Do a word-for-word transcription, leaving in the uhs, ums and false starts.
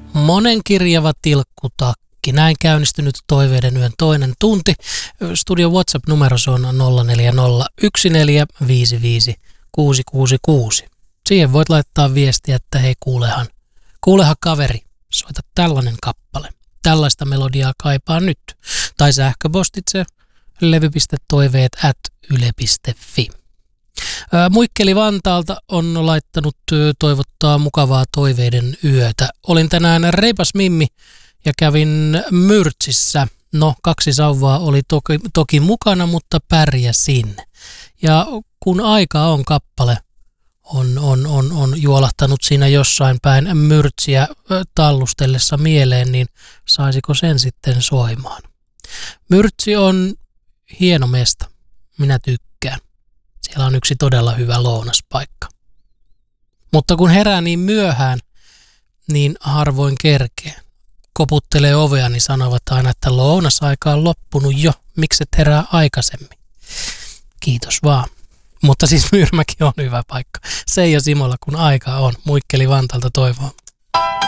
Monenkirjava tilkkutakki. Näin käynnistynyt Toiveiden yön toinen tunti. Studio WhatsApp-numero on nolla neljä nolla yksi neljä viisi viisi kuusi kuusi kuusi. Siihen voit laittaa viestiä, että hei kuulehan, kuulehan kaveri, soita tällainen kappale. Tällaista melodiaa kaipaa nyt. Tai sähköpostitse levy.toiveet at yle piste fi. Muikkeli Vantaalta on laittanut toivottaa mukavaa Toiveiden yötä. Olin tänään reipas mimmi ja kävin Myrtsissä. No, kaksi sauvaa oli toki, toki mukana, mutta pärjäsin. Ja kun aika on kappale, on, on, on, on juolahtanut siinä jossain päin Myrtsiä tallustellessa mieleen, niin saisiko sen sitten soimaan? Myrtsi on hieno mesta. Minä tykkään. Siellä on yksi todella hyvä lounaspaikka. Mutta kun herää niin myöhään, niin harvoin kerkee. Koputtelee ovea, niin sanovat aina, että lounasaika on loppunut jo. Mikset herää aikaisemmin? Kiitos vaan. Mutta siis Myyrmäki on hyvä paikka. Seija Simola, kun aika on. Muikkeli Vantaalta toivoa.